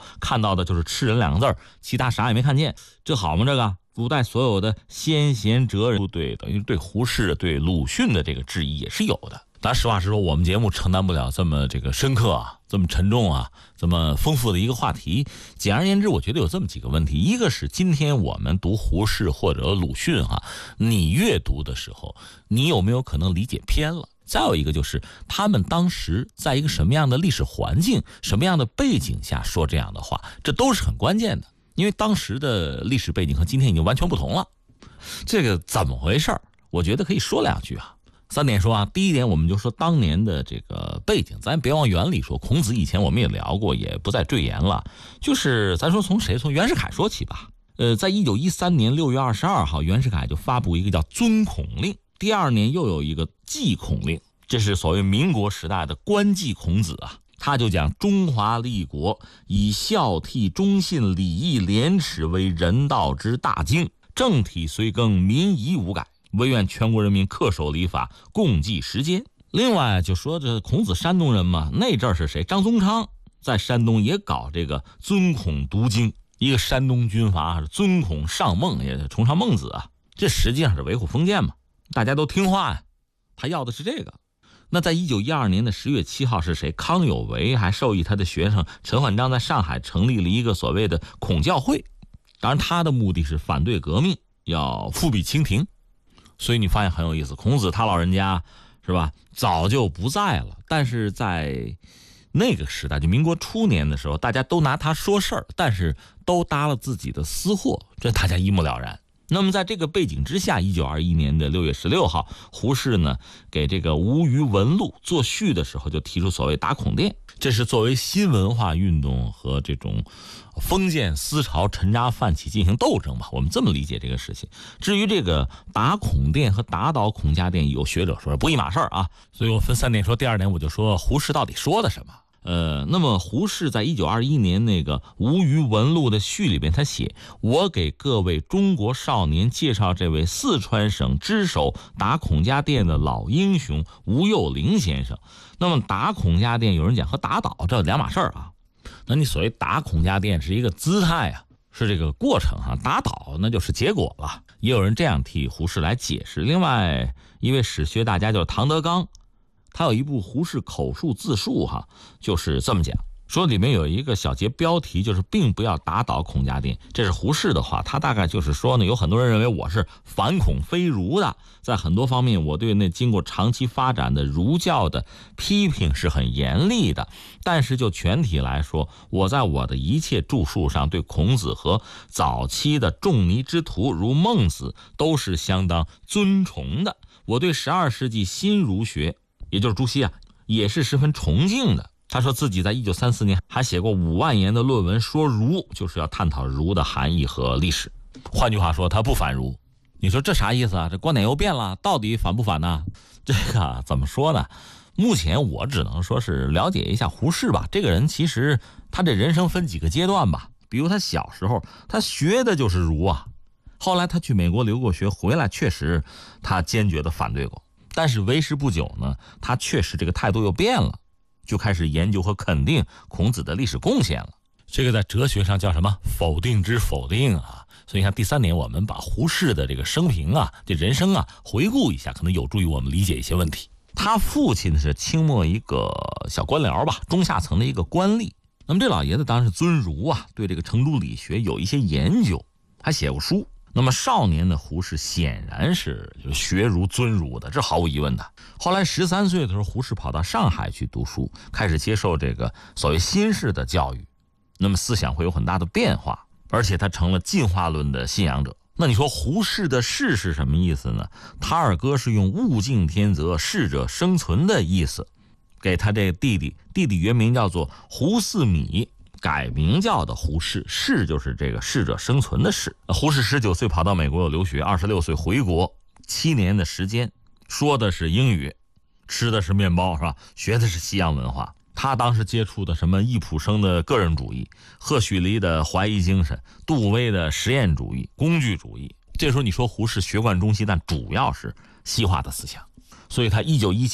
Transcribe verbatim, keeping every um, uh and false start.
看到的就是吃人两个字儿，其他啥也没看见。这好吗？这个古代所有的先贤哲人对等于对胡适对鲁迅的这个质疑也是有的。咱实话实说，我们节目承担不了这么这个深刻啊，这么沉重啊，这么丰富的一个话题。简而言之，我觉得有这么几个问题：一个是今天我们读胡适或者鲁迅哈、啊，你阅读的时候，你有没有可能理解偏了？再有一个就是他们当时在一个什么样的历史环境、什么样的背景下说这样的话，这都是很关键的。因为当时的历史背景和今天已经完全不同了。这个怎么回事？我觉得可以说两句啊。三点说啊，第一点我们就说当年的这个背景，咱别往远里说，孔子以前我们也聊过，也不再赘言了。就是咱说从谁？从袁世凯说起吧。呃，在一九一三年六月二十二号，袁世凯就发布一个叫尊孔令。第二年又有一个祭孔令，这是所谓民国时代的官祭孔子啊。他就讲中华立国以孝悌忠信礼义廉耻为人道之大经，政体虽更，民仪无改，唯愿全国人民恪守礼法，共济时艰。另外就说这孔子山东人嘛，那阵儿是谁？张宗昌在山东也搞这个尊孔读经，一个山东军阀尊孔上孟，也崇尚孟子啊，这实际上是维护封建嘛，大家都听话呀，他要的是这个。那在一九一二年的十月七号是谁？康有为还授意他的学生陈焕章在上海成立了一个所谓的孔教会，当然他的目的是反对革命，要复辟清廷。所以你发现很有意思，孔子他老人家是吧，早就不在了，但是在那个时代，就民国初年的时候，大家都拿他说事儿，但是都搭了自己的私货，这大家一目了然。那么在这个背景之下，一九二一年的六月十六号，胡适呢给这个《吴虞文录》作序的时候，就提出所谓打孔殿，这是作为新文化运动和这种封建思潮沉渣泛起进行斗争吧，我们这么理解这个事情。至于这个打孔殿和打倒孔家店，有学者说不一码事儿啊，所以我分三点说。第二点我就说胡适到底说了什么。呃，那么胡适在一九二一年那个《吴虞文录》的序里边，他写：我给各位中国少年介绍这位四川省只手打孔家店的老英雄吴幼龄先生。那么打孔家店，有人讲和打倒这两码事儿啊。那你所谓打孔家店是一个姿态啊，是这个过程啊，打倒那就是结果了。也有人这样替胡适来解释。另外一位史学大家叫唐德刚，他有一部胡适口述自述哈，就是这么讲，说里面有一个小节标题，就是并不要打倒孔家店，这是胡适的话。他大概就是说呢，有很多人认为我是反孔非儒的，在很多方面我对那经过长期发展的儒教的批评是很严厉的，但是就全体来说，我在我的一切著述上对孔子和早期的仲尼之徒如孟子都是相当尊崇的。我对十二世纪新儒学，也就是朱熹啊，也是十分崇敬的。他说自己在一九三四年还写过五万言的论文说儒，就是要探讨儒的含义和历史。换句话说，他不反儒。你说这啥意思啊？这观点又变了，到底反不反呢？这个怎么说呢？目前我只能说是了解一下胡适吧。这个人其实他这人生分几个阶段吧。比如他小时候他学的就是儒啊，后来他去美国留过学，回来确实他坚决的反对过。但是为时不久呢，他确实这个态度又变了，就开始研究和肯定孔子的历史贡献了。这个在哲学上叫什么？否定之否定啊。所以看第三点，我们把胡适的这个生平啊，这人生啊回顾一下，可能有助于我们理解一些问题。他父亲是清末一个小官僚吧，中下层的一个官吏。那么这老爷子当然是尊儒啊，对这个程朱理学有一些研究，还写过书。那么少年的胡适显然是就学儒尊儒的，这毫无疑问的。后来十三岁的时候，胡适跑到上海去读书，开始接受这个所谓新式的教育，那么思想会有很大的变化，而且他成了进化论的信仰者。那你说胡适的适是什么意思呢？他二哥是用物竞天择，适者生存的意思给他这个弟弟，弟弟原名叫做胡四米，改名叫的胡适，适就是这个适者生存的适。胡适十九岁跑到美国留学，二十六岁回国，七年的时间，说的是英语，吃的是面包，是吧？学的是西洋文化。他当时接触的什么易卜生的个人主义，赫胥黎的怀疑精神，杜威的实验主义、工具主义。这时候你说胡适学贯中西，但主要是西化的思想。所以他一九一七